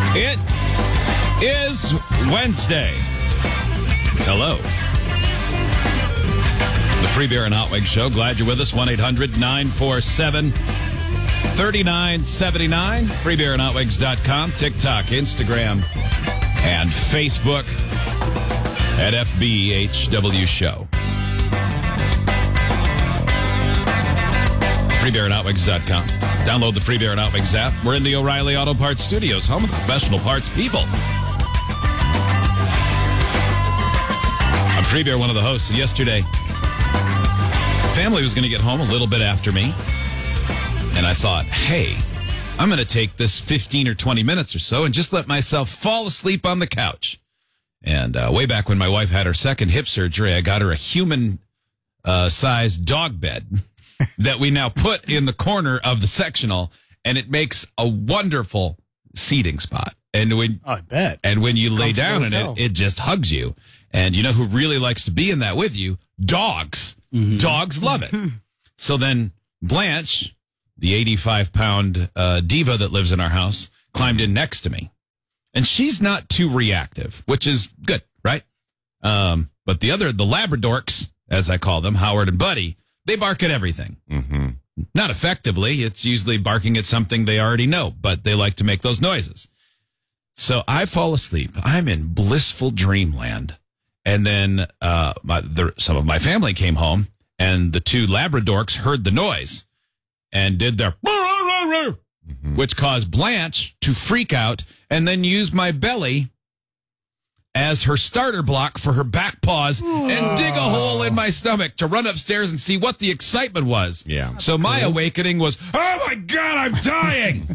It is Wednesday. Hello. The Free Beer and Hot Wings Show. Glad you're with us. 1-800-947-3979. FreeBeerandHotWings.com. TikTok, Instagram, and Facebook at FBHW Show. FreeBeerandHotWings.com. Download the Free Beer and Hot Wings app. We're in the O'Reilly Auto Parts Studios, home of the professional parts people. I'm Free Beer, one of the hosts. And yesterday, family was going to get home a little bit after me. And I thought, hey, I'm going to take this 15 or 20 minutes or so and just let myself fall asleep on the couch. And way back when my wife had her second hip surgery, I got her a human-sized dog bed that we now put in the corner of the sectional, and it makes a wonderful seating spot. And when I bet. And when you lay down in it, it just hugs you. And you know who really likes to be in that with you? Dogs. Mm-hmm. Dogs love it. So then Blanche, the 85-pound diva that lives in our house, climbed in next to me. And she's not too reactive, which is good, right? But the Labradorks, as I call them, Howard and Buddy, they bark at everything. Mm-hmm. Not effectively. It's usually barking at something they already know, but they like to make those noises. So I fall asleep. I'm in blissful dreamland. And then some of my family came home, and the two Labradorks heard the noise and did their which caused Blanche to freak out and then use my belly as her starter block for her back paws and dig a hole in my stomach to run upstairs and see what the excitement was. Yeah. So my awakening was, oh my God, I'm dying.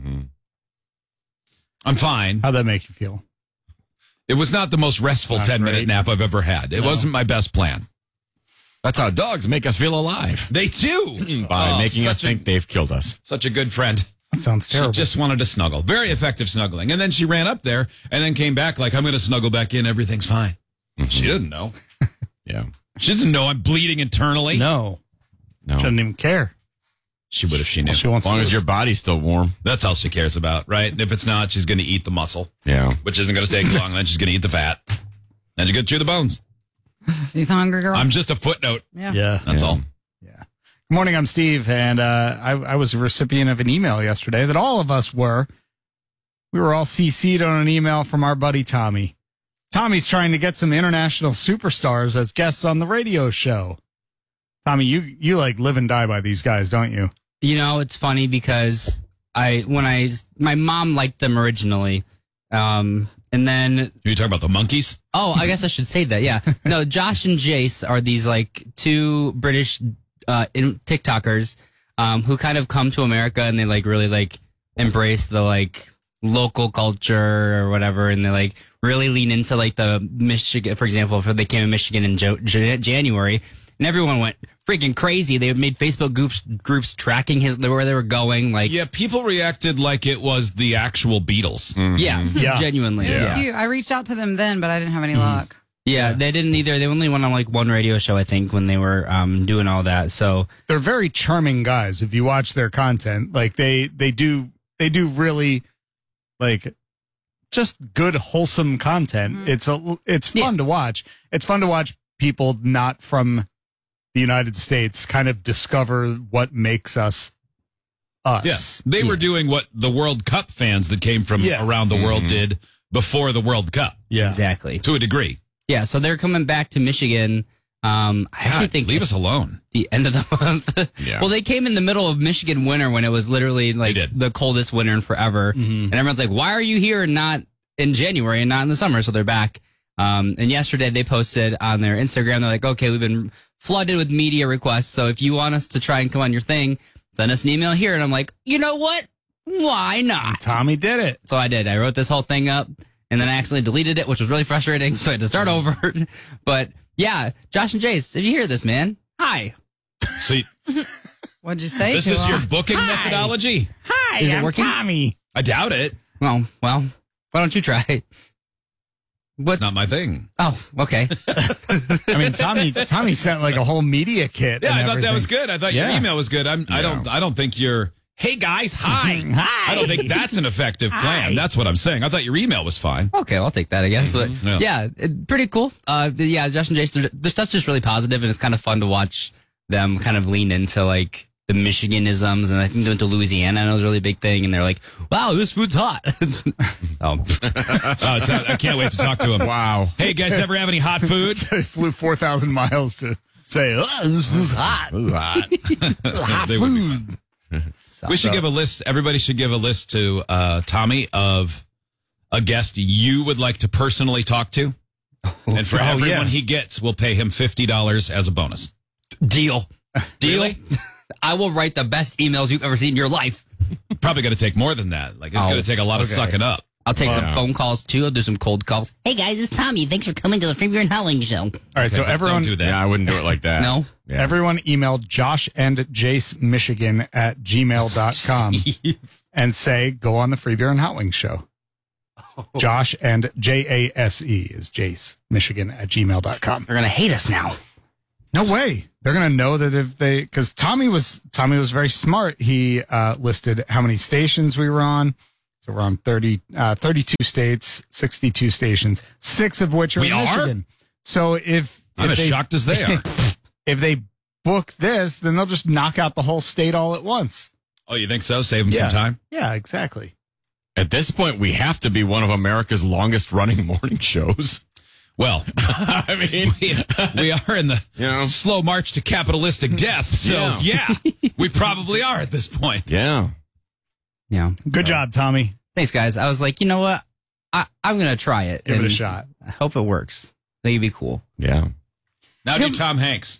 I'm fine. How'd that make you feel? It was not the most restful 10-minute nap I've ever had. It wasn't my best plan. That's how dogs make us feel alive. They do. By making us think they've killed us. Such a good friend. That sounds terrible. She just wanted to snuggle. Very effective snuggling. And then she ran up there and then came back like, I'm going to snuggle back in. Everything's fine. Mm-hmm. She didn't know. Yeah. She doesn't know I'm bleeding internally. No. She doesn't even care. She would if she knew. Well, she wants as long as your body's still warm. That's all she cares about, right? And if it's not, she's going to eat the muscle. Yeah. Which isn't going to take long. Then she's going to eat the fat. Then you get to chew the bones. She's a hungry girl. I'm just a footnote. Yeah. That's all. Yeah. Good morning, I'm Steve, and I was a recipient of an email yesterday that all of us were. We were all CC'd on an email from our buddy Tommy. Tommy's trying to get some international superstars as guests on the radio show. Tommy, you like live and die by these guys, don't you? You know, it's funny because my mom liked them originally. And then... Are you talking about the monkeys? Oh, I guess I should say that, yeah. No, Josh and Jace are these, like, two British TikTokers who kind of come to America and they, like, really, like, embrace the, like, local culture or whatever. And they, like, really lean into, like, the Michigan, for example, if they came to Michigan in January. And everyone went freaking crazy. They made Facebook groups tracking where they were going. Like, yeah, people reacted like it was the actual Beatles. Mm-hmm. Yeah, genuinely. Yeah. I reached out to them then, but I didn't have any luck. Yeah, they didn't either. They only went on like one radio show, I think, when they were doing all that. So they're very charming guys. If you watch their content, like they do really like just good, wholesome content. Mm-hmm. It's fun to watch. It's fun to watch people not from the United States kind of discover what makes us us. Yes. They were doing what the World Cup fans that came from around the world did before the World Cup. Yeah. Exactly. To a degree. Yeah, so they're coming back to Michigan. I actually think leave us alone. The end of the month. Yeah. Well, they came in the middle of Michigan winter when it was literally like the coldest winter in forever. Mm-hmm. And everyone's like, why are you here and not in January and not in the summer? So they're back. And yesterday they posted on their Instagram, they're like, okay, we've been flooded with media requests. So if you want us to try and come on your thing, send us an email here. And I'm like, you know what? Why not? And Tommy did it. So I did. I wrote this whole thing up and then I accidentally deleted it, which was really frustrating. So I had to start over. But yeah, Josh and Jace, if you hear this, man, hi. So what'd you say? This is your booking methodology? Hi, is it I'm working? Tommy. I doubt it. Well, why don't you try? It's not my thing. Oh, okay. I mean, Tommy sent like a whole media kit. Yeah, and I thought that everything. was good. I thought your email was good. I don't think you're hey guys, hi. I don't think that's an effective plan. That's what I'm saying. I thought your email was fine. Okay, I'll take that, I guess. But Yeah. pretty cool. Josh and Jace, their stuff's just really positive, and it's kind of fun to watch them kind of lean into like the Michiganisms, and I think they went to Louisiana, and it was a really big thing, and they're like, wow, this food's hot. I can't wait to talk to him. Wow. Hey, guys, ever have any hot food? They flew 4,000 miles to say, this was hot. This is hot. Hot They would be food. We should give a list. Everybody should give a list to Tommy of a guest you would like to personally talk to. And for everyone he gets, we'll pay him $50 as a bonus. Deal. Really? I will write the best emails you've ever seen in your life. Probably going to take more than that. Like, it's going to take a lot of sucking up. I'll take some phone calls, too. I'll do some cold calls. Hey guys, it's Tommy. Thanks for coming to the Free Beer and Howling Show. All right, so everyone, Don't do that. Yeah, I wouldn't do it like that. No? Yeah. everyone emailed Josh and Jace Michigan at gmail.com and say, go on the Free Beer and Howling Show. Josh and JASE is Jace Michigan at gmail.com. They're going to hate us now. No way. They're going to know that if they, because Tommy was very smart. He listed how many stations we were on. So we're on 32 states, 62 stations, 6 of which are We in are? Michigan. So if I'm as they, shocked as they are. if they book this, then they'll just knock out the whole state all at once. Oh, you think so? Save them some time? Yeah, exactly. At this point, we have to be one of America's longest running morning shows. Well, I mean, we are in the slow march to capitalistic death. So, yeah, we probably are at this point. yeah. Yeah. Good job, Tommy. Thanks, guys. I was like, you know what? I'm going to try it. Give it a and shot. I hope it works. I think it'd be cool. Yeah. Now do Tom Hanks.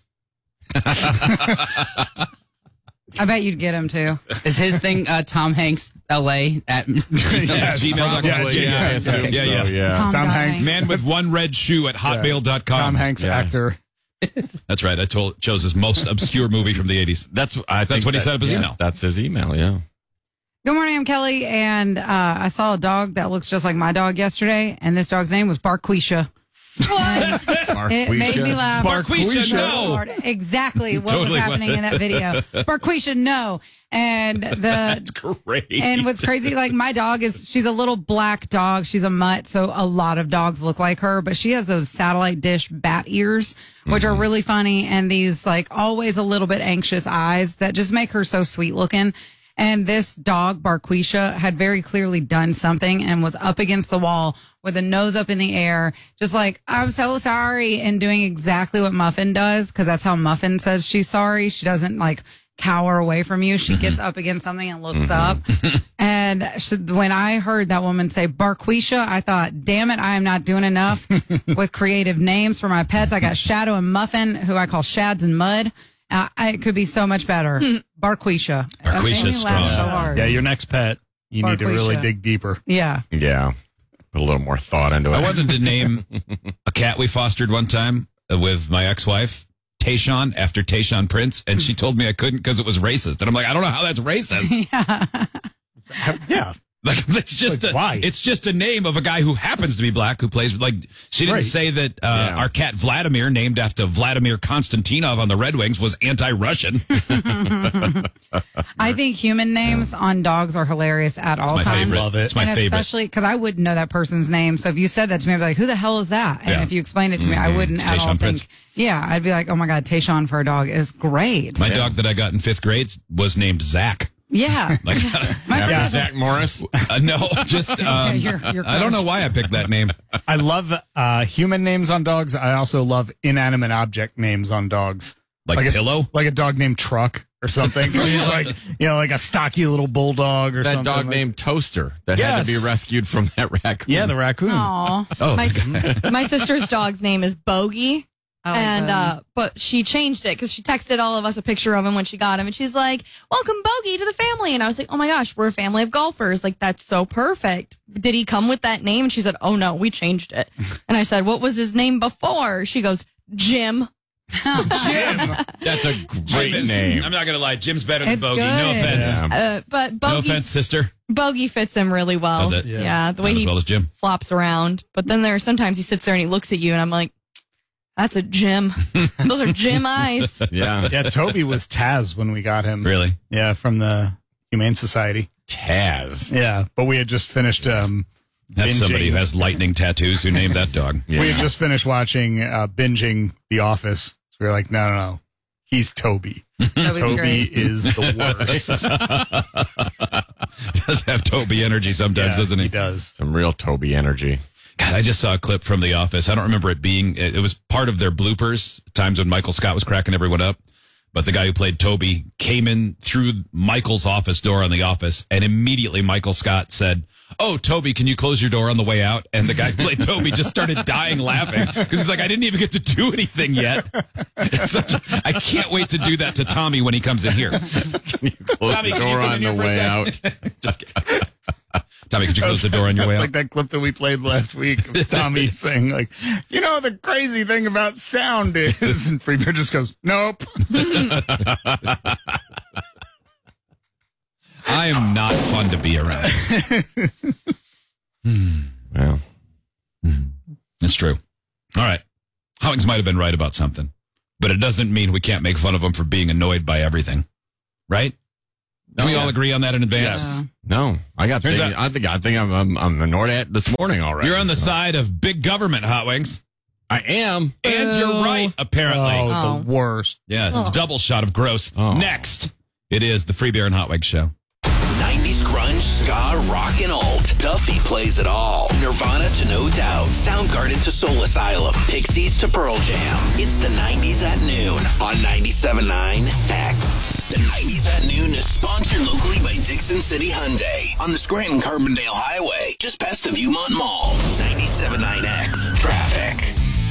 I bet you'd get him too. Is his thing Tom Hanks LA at Gmail.com. I assume Yeah. so, yeah. Tom Hanks. Man with one red shoe at hotmail.com. Tom Hanks, actor. That's right. I chose his most obscure movie from the 80s. That's what he said up his email. That's his email, yeah. Good morning, I'm Kelly, and I saw a dog that looks just like my dog yesterday, and this dog's name was Barquisha. It made me laugh. Barquisha, no. Exactly what Totally was happening in that video. Barquisha, no. And That's great. and what's crazy, like my dog she's a little black dog. She's a mutt, so a lot of dogs look like her, but she has those satellite dish bat ears, which are really funny, and these like always a little bit anxious eyes that just make her so sweet looking. And this dog, Barquisha, had very clearly done something and was up against the wall with a nose up in the air, just like, I'm so sorry, and doing exactly what Muffin does, because that's how Muffin says she's sorry. She doesn't like cower away from you. She gets up against something and looks up. And when I heard that woman say Barquisha, I thought, damn it, I am not doing enough with creative names for my pets. I got Shadow and Muffin, who I call Shads and Mud. It could be so much better. Barquisha. Barquisha's strong. So hard. Yeah, your next pet, you need to really Barquisha. dig deeper. Yeah. Yeah. Put a little more thought into it. I wanted to name a cat we fostered one time with my ex-wife, Tayshawn, after Tayshawn Prince, and she told me I couldn't because it was racist. And I'm like, I don't know how that's racist. Yeah. Like it's just Like, why? It's just a name of a guy who happens to be black who plays like she didn't Right. say that our cat Vladimir, named after Vladimir Konstantinov on the Red Wings, was anti-Russian. I think human names on dogs are hilarious at all my times. favorite. Love it. It's my and favorite. especially because I wouldn't know that person's name. So if you said that to me, I'd be like, who the hell is that? And Yeah. if you explained it to me, I wouldn't It's at all Tayshawn Prince. think. Yeah, I'd be like, oh my God, Tayshawn for a dog is great. My dog that I got in 5th grade was named Zach. Yeah. Like, My After friend- Zach Morris. no, just your I don't know why I picked that name. I love human names on dogs. I also love inanimate object names on dogs. Like a Pillow? Like a dog named Truck or something. He's like, like a stocky little bulldog or That something. dog like- named Toaster that had Yes. to be rescued from that raccoon. Yeah, the raccoon. Aw. Oh, My sister's dog's name is Bogey. I like And that. but she changed it because she texted all of us a picture of him when she got him, and she's like, "Welcome, Bogey, to the family." And I was like, "Oh my gosh, we're a family of golfers! Like that's so perfect." Did he come with that name? And she said, "Oh no, we changed it." And I said, "What was his name before?" She goes, "Jim." Jim. That's a great name. I'm not gonna lie, Jim's better than It's Bogey. good. No offense. Yeah. But No Bogey, offense, sister. Bogey fits him really well. Does it? Yeah, the way Not as he well as Jim. flops around. But then there are sometimes he sits there and he looks at you, and I'm like, "That's a Jim. Those are Jim eyes." Yeah. Yeah, Toby was Taz when we got him. Really? Yeah, from the Humane Society. Taz. Yeah, but we had just finished. That's somebody who has lightning tattoos who named that dog. Yeah. We had just finished watching binging The Office. So we were like, no. He's Toby. Toby great. is the worst. Does have Toby energy sometimes, doesn't he? He does. Some real Toby energy. God, I just saw a clip from The Office. I don't remember it being, it was part of their bloopers, times when Michael Scott was cracking everyone up. But the guy who played Toby came in through Michael's office door on The Office, and immediately Michael Scott said, "Oh, Toby, can you close your door on the way out?" And the guy who played Toby just started dying laughing because he's like, "I didn't even get to do anything yet." I can't wait to do that to Tommy when he comes in here. Close the door on the way out. Tommy, could you close the door on your way out? Like that clip that we played last week of Tommy saying, like, the crazy thing about sound is, and Freebeer just goes, "Nope." I am not fun to be around. Well, It's true. All right. Howings might have been right about something, but it doesn't mean we can't make fun of them for being annoyed by everything. Right? Can we all agree on that in advance? Yeah. no, I got. Turns I think I'm annoyed at this morning already. You're on the side of big government, Hot Wings. I am. And you're right, apparently. Oh, the worst. Yeah, double shot of gross. Oh. Next, it is the Free Beer and Hot Wings show. 90s grunge, ska, rock, and alt. Duffy plays it all. Nirvana to No Doubt. Soundgarden to Soul Asylum. Pixies to Pearl Jam. It's the 90s at noon on 97.9 X. The 90s at noon is sponsored locally by Dixon City Hyundai on the Scranton-Carbondale Highway, just past the Viewmont Mall. 97.9 X. Traffic.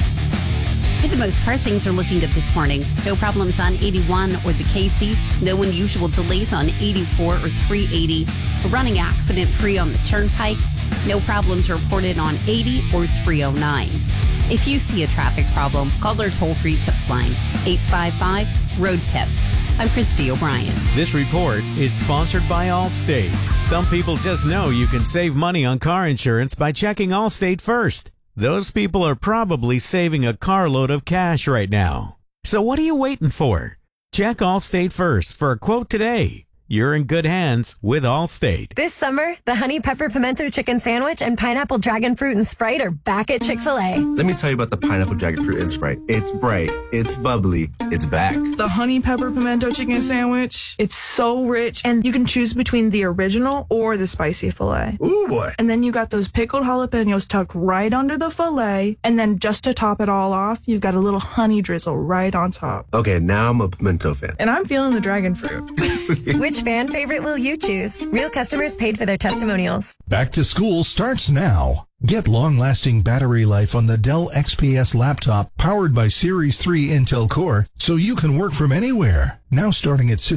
For the most part, things are looking good this morning. No problems on 81 or the Casey. No unusual delays on 84 or 380. A running accident-free on the Turnpike. No problems reported on 80 or 309. If you see a traffic problem, call our toll-free tip line, 855-ROAD-TIP. I'm Christy O'Brien. This report is sponsored by Allstate. Some people just know you can save money on car insurance by checking Allstate first. Those people are probably saving a carload of cash right now. So what are you waiting for? Check Allstate first for a quote today. You're in good hands with Allstate. This summer, the Honey Pepper Pimento Chicken Sandwich and Pineapple Dragon Fruit and Sprite are back at Chick-fil-A. Let me tell you about the Pineapple Dragon Fruit and Sprite. It's bright, it's bubbly, it's back. The Honey Pepper Pimento Chicken Sandwich, it's so rich, and you can choose between the original or the spicy filet. Ooh, boy. And then you got those pickled jalapenos tucked right under the filet, and then just to top it all off, you've got a little honey drizzle right on top. Okay, now I'm a pimento fan. And I'm feeling the dragon fruit. Which fan favorite will you choose? Real customers paid for their testimonials. Back to school starts now. Get long-lasting battery life on the Dell XPS laptop powered by Series 3 Intel Core so you can work from anywhere. Now starting at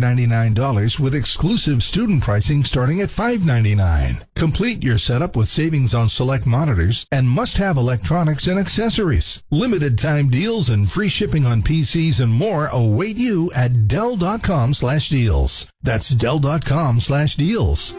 $699 with exclusive student pricing starting at $599. Complete your setup with savings on select monitors and must-have electronics and accessories. Limited time deals and free shipping on PCs and more await you at Dell.com/deals. That's Dell.com/deals.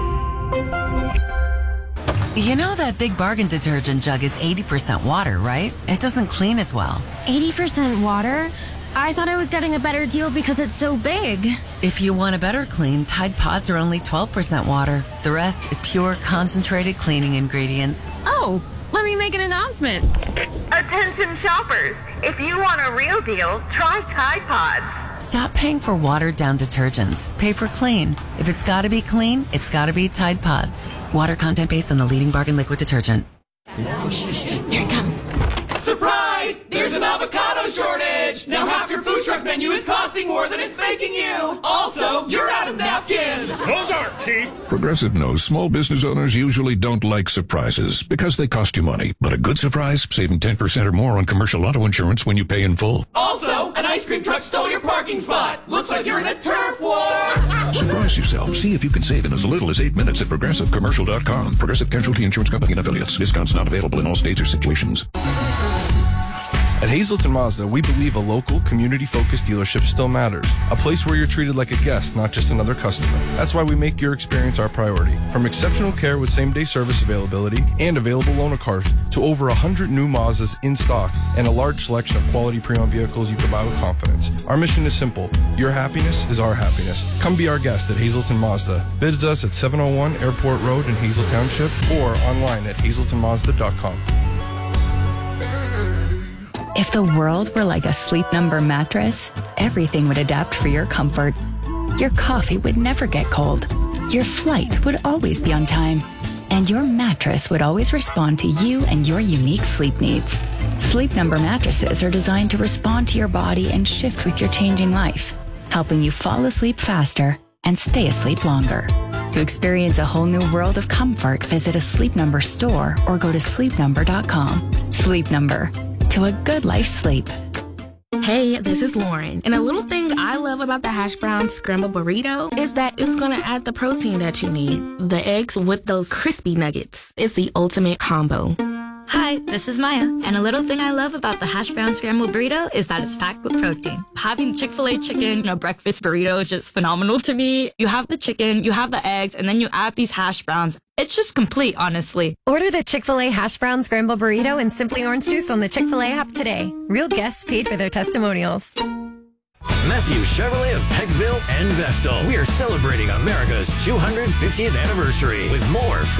You know that Big Bargain detergent jug is 80% water, right? It doesn't clean as well. 80% water? I thought I was getting a better deal because it's so big. If you want a better clean, Tide Pods are only 12% water. The rest is pure, concentrated cleaning ingredients. Oh, let me make an announcement. Attention shoppers, if you want a real deal, try Tide Pods. Stop paying for watered-down detergents. Pay for clean. If it's gotta be clean, it's gotta be Tide Pods. Water content based on the leading bargain liquid detergent. Here it comes. Surprise! There's an avocado shortage! Now half your food truck menu is costing more than it's making you! Also, you're out of napkins! Those aren't cheap! Progressive knows small business owners usually don't like surprises because they cost you money. But a good surprise, saving 10% or more on commercial auto insurance when you pay in full. Also, an ice cream truck stole your parking spot! Looks like you're in a turf war! Surprise yourself. See if you can save in as little as 8 minutes at ProgressiveCommercial.com. Progressive Casualty Insurance Company and affiliates. Discounts not available in all states or situations. At Hazelton Mazda, we believe a local, community-focused dealership still matters. A place where you're treated like a guest, not just another customer. That's why we make your experience our priority. From exceptional care with same-day service availability and available loaner cars to over 100 new Mazdas in stock and a large selection of quality pre-owned vehicles you can buy with confidence. Our mission is simple. Your happiness is our happiness. Come be our guest at Hazelton Mazda. Visit us at 701 Airport Road in Hazel Township or online at hazeltonmazda.com. If the world were like a Sleep Number mattress, everything would adapt for your comfort. Your coffee would never get cold. Your flight would always be on time. And your mattress would always respond to you and your unique sleep needs. Sleep Number mattresses are designed to respond to your body and shift with your changing life, helping you fall asleep faster and stay asleep longer. To experience a whole new world of comfort, visit a Sleep Number store or go to sleepnumber.com. Sleep Number. To a good life sleep. Hey, this is Lauren. And a little thing I love about the hash brown scramble burrito is that it's going to add the protein that you need. The eggs with those crispy nuggets. It's the ultimate combo. Hi, this is Maya, and a little thing I love about the hash brown scrambled burrito is that it's packed with protein. Having Chick-fil-A chicken, breakfast burrito is just phenomenal to me. You have the chicken, you have the eggs, and then you add these hash browns. It's just complete, honestly. Order the Chick-fil-A hash brown scrambled burrito and Simply Orange Juice on the Chick-fil-A app today. Real guests paid for their testimonials. Matthew Chevrolet of Peckville and Vestal. We are celebrating America's 250th anniversary with more free